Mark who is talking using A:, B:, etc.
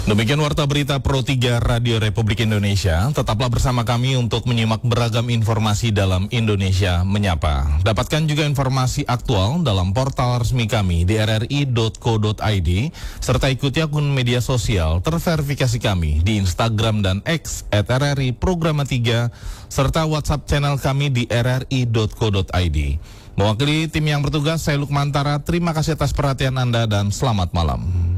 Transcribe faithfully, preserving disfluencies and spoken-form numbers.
A: Demikian Warta Berita Pro tiga Radio Republik Indonesia. Tetaplah bersama kami untuk menyimak beragam informasi dalam Indonesia Menyapa. Dapatkan juga informasi aktual dalam portal resmi kami di r r i dot co dot i d, serta ikuti akun media sosial terverifikasi kami di Instagram dan X at r r i programa tiga, serta WhatsApp channel kami di r r i dot co dot i d. Mewakili tim yang bertugas, saya Lukmantara. Terima kasih atas perhatian Anda dan selamat malam.